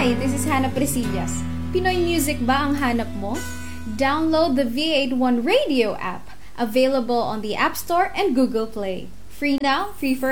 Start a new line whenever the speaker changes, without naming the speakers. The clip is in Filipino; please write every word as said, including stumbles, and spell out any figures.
Hi, this is Hannah Presillas. Pinoy music ba ang hanap mo? Download the V eighty-one Radio app, available on the App Store and Google Play. Free now, free for